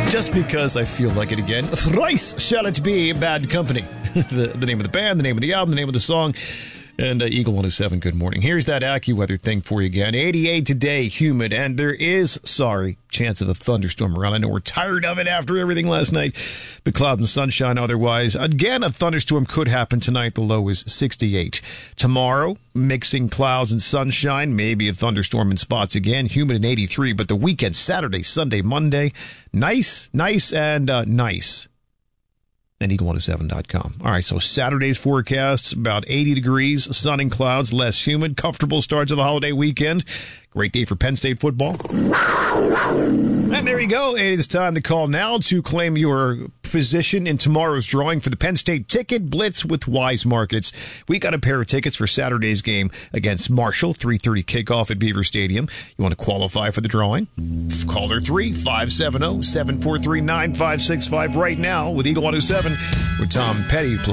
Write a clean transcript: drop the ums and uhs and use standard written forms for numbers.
Just because I feel like it again. Thrice shall it be Bad Company. The name of the band, the name of the album, the name of the song. And Eagle 107, good morning. Here's that AccuWeather thing for you again. 88 today, humid, and there is, chance of a thunderstorm around. I know we're tired of it after everything last night, but cloud and sunshine otherwise. Again, a thunderstorm could happen tonight. The low is 68. Tomorrow, mixing clouds and sunshine, maybe a thunderstorm in spots again. Humid and 83, but the weekend, Saturday, Sunday, Monday, nice, and nice. And Eagle107.com. All right, so Saturday's forecast, about 80 degrees, sun and clouds, less humid, comfortable start to the holiday weekend. Great day for Penn State football. And there you go. It is time to call now to claim your position in tomorrow's drawing for the Penn State Ticket Blitz with Wise Markets. We got a pair of tickets for Saturday's game against Marshall, 3:30 kickoff at Beaver Stadium. You want to qualify for the drawing? Caller 3-570-743-9565 right now with Eagle 107, where Tom Petty plays.